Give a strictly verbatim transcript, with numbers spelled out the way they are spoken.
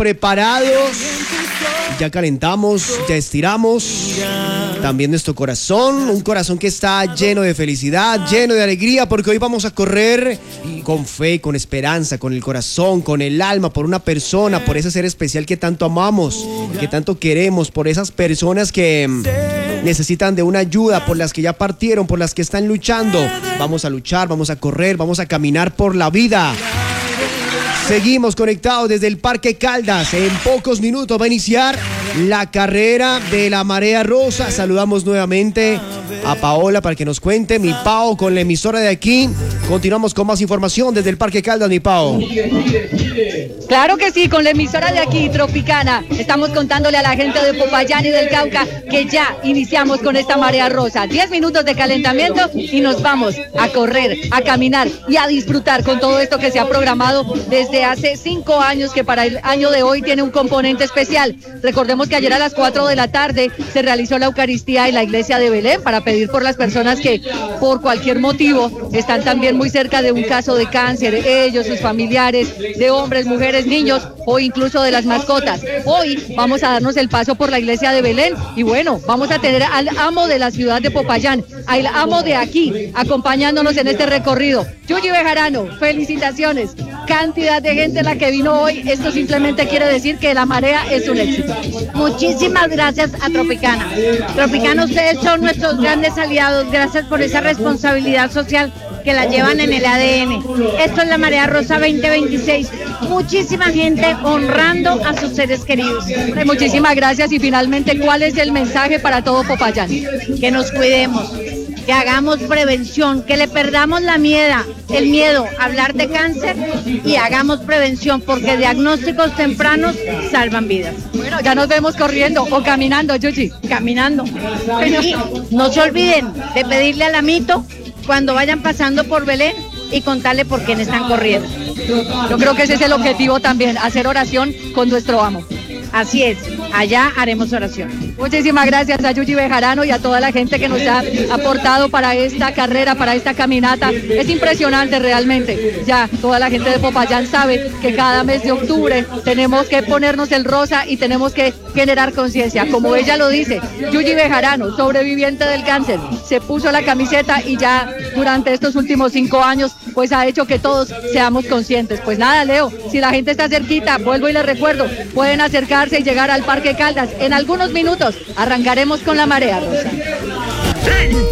preparados. Ya calentamos, ya estiramos también nuestro corazón, un corazón que está lleno de felicidad, lleno de alegría, porque hoy vamos a correr con fe, con esperanza, con el corazón, con el alma, por una persona, por ese ser especial que tanto amamos, que tanto queremos, por esas personas que necesitan de una ayuda, por las que ya partieron, por las que están luchando. Vamos a luchar, vamos a correr, vamos a caminar por la vida. Seguimos conectados desde el Parque Caldas. En pocos minutos va a iniciar la carrera de la Marea Rosa. Saludamos nuevamente a Paola para que nos cuente. Mi Pao, con la emisora de aquí. Continuamos con más información desde el Parque Caldas, mi Pao. Claro que sí, con la emisora de aquí, Tropicana. Estamos contándole a la gente de Popayán y del Cauca que ya iniciamos con esta Marea Rosa. Diez minutos de calentamiento y nos vamos a correr, a caminar y a disfrutar con todo esto que se ha programado desde hace cinco años, que para el año de hoy tiene un componente especial. Recordemos que ayer a las cuatro de la tarde se realizó la Eucaristía en la iglesia de Belén para pedir por las personas que por cualquier motivo están también muy cerca de un caso de cáncer, ellos, sus familiares, de hombres, mujeres, niños o incluso de las mascotas. Hoy vamos a darnos el paso por la iglesia de Belén y bueno, vamos a tener al amo de la ciudad de Popayán, al amo de aquí, acompañándonos en este recorrido. Yuyi Bejarano, felicitaciones. Cantidad de gente la que vino hoy. Esto simplemente quiere decir que la marea es un éxito. Muchísimas gracias a Tropicana. Tropicana, ustedes son nuestros grandes aliados. Gracias por esa responsabilidad social que la llevan en el A D N. Esto es la Marea Rosa veinte veintiséis. Muchísima gente honrando a sus seres queridos. Muchísimas gracias. Y finalmente, ¿cuál es el mensaje para todo Popayán? Que nos cuidemos, que hagamos prevención, que le perdamos la mieda, el miedo a hablar de cáncer y hagamos prevención, porque diagnósticos tempranos salvan vidas. Bueno, ya nos vemos corriendo o caminando, Yuyi. Caminando. Y no se olviden de pedirle al amito cuando vayan pasando por Belén y contarle por quién están corriendo. Yo creo que ese es el objetivo también, hacer oración con nuestro amo. Así es, allá haremos oración. Muchísimas gracias a Yuyi Bejarano y a toda la gente que nos ha aportado para esta carrera, para esta caminata. Es impresionante realmente. Ya toda la gente de Popayán sabe que cada mes de octubre tenemos que ponernos el rosa y tenemos que generar conciencia. Como ella lo dice, Yuyi Bejarano, sobreviviente del cáncer, se puso la camiseta y ya durante estos últimos cinco años pues ha hecho que todos seamos conscientes. Pues nada, Leo, si la gente está cerquita, vuelvo y les recuerdo, pueden acercar y llegar al Parque Caldas. En algunos minutos arrancaremos con la Marea Rosa.